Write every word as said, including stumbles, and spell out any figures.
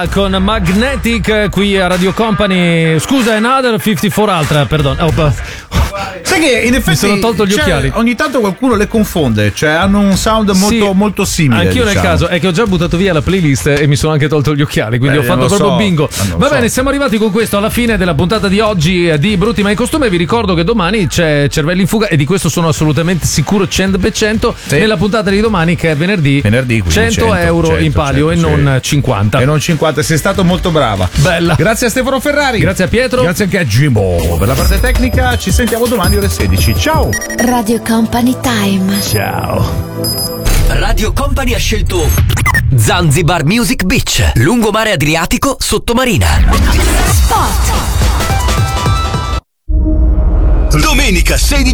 Con Magnetic qui a Radio Company. Scusa, Another cinquantaquattro altra, perdono. Oh, sai che in effetti mi sono tolto gli occhiali. Ogni tanto qualcuno le confonde, cioè hanno un sound molto, sì, molto simile. Anch'io diciamo. nel caso è che ho già buttato via la playlist e mi sono anche tolto gli occhiali, quindi eh, ho fatto proprio so. bingo. Va so. bene, siamo arrivati con questo alla fine della puntata di oggi di Brutti ma in costume. Vi ricordo che domani c'è Cervelli in fuga e di questo sono assolutamente sicuro cento per cento. Sì. Nella puntata di domani che è venerdì, venerdì cento, cento euro cento, in palio cento, e non cinquanta. E non cinquanta, sei stato molto brava. Bella. Grazie a Stefano Ferrari. Grazie a Pietro. Grazie anche a Gimo. Per la parte tecnica ci sentiamo domani ore sedici. Ciao. Radio Company Time. Ciao. Radio Company ha scelto Zanzibar Music Beach, lungomare Adriatico, sottomarina. Spot. Domenica sei